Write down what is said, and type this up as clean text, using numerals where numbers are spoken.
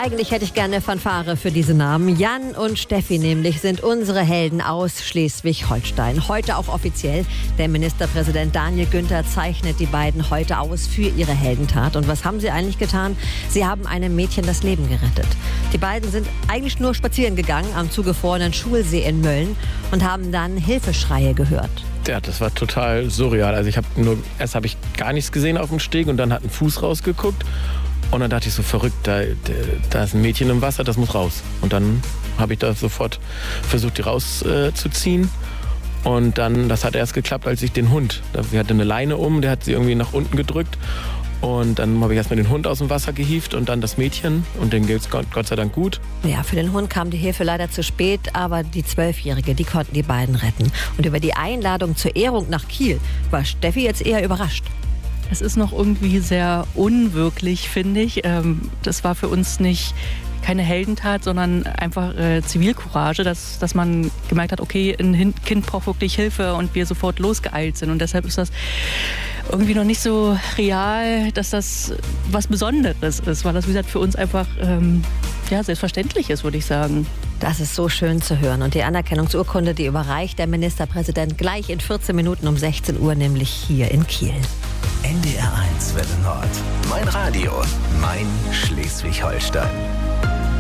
Eigentlich hätte ich gerne eine Fanfare für diese Namen. Jan und Steffi nämlich sind unsere Helden aus Schleswig-Holstein. Heute auch offiziell. Der Ministerpräsident Daniel Günther zeichnet die beiden heute aus für ihre Heldentat. Und was haben sie eigentlich getan? Sie haben einem Mädchen das Leben gerettet. Die beiden sind eigentlich nur spazieren gegangen am zugefrorenen Schulsee in Mölln und haben dann Hilfeschreie gehört. Ja, das war total surreal. Also erst habe ich gar nichts gesehen auf dem Steg und dann hat ein Fuß rausgeguckt. Und dann dachte ich so, verrückt, da ist ein Mädchen im Wasser, das muss raus. Und dann habe ich da sofort versucht, die rauszuziehen. Und dann, das hat erst geklappt, als ich den Hund, sie hatte eine Leine um, der hat sie irgendwie nach unten gedrückt. Und dann habe ich erstmal den Hund aus dem Wasser gehievt und dann das Mädchen. Und denen geht es Gott sei Dank gut. Ja, für den Hund kam die Hilfe leider zu spät, aber die 12-Jährige, die konnten die beiden retten. Und über die Einladung zur Ehrung nach Kiel war Steffi jetzt eher überrascht. Es ist noch irgendwie sehr unwirklich, finde ich. Das war für uns keine Heldentat, sondern einfach Zivilcourage, dass man gemerkt hat, okay, ein Kind braucht wirklich Hilfe und wir sofort losgeeilt sind. Und deshalb ist das irgendwie noch nicht so real, dass das was Besonderes ist, weil das, wie gesagt, für uns einfach selbstverständlich ist, würde ich sagen. Das ist so schön zu hören. Und die Anerkennungsurkunde, die überreicht der Ministerpräsident gleich in 14 Minuten um 16 Uhr, nämlich hier in Kiel. NDR 1 Welle Nord. Mein Radio, mein Schleswig-Holstein.